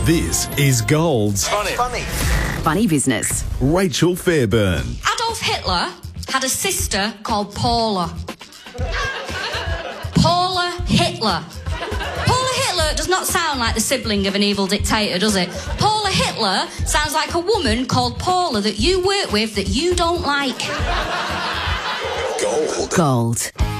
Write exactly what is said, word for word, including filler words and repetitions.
This is Gold's Funny. Funny. Funny business. Rachel Fairburn. Adolf Hitler had a sister called Paula. Paula Hitler. Paula Hitler does not sound like the sibling of an evil dictator, does it? Paula Hitler sounds like a woman called Paula that you work with that you don't like. Gold. Gold.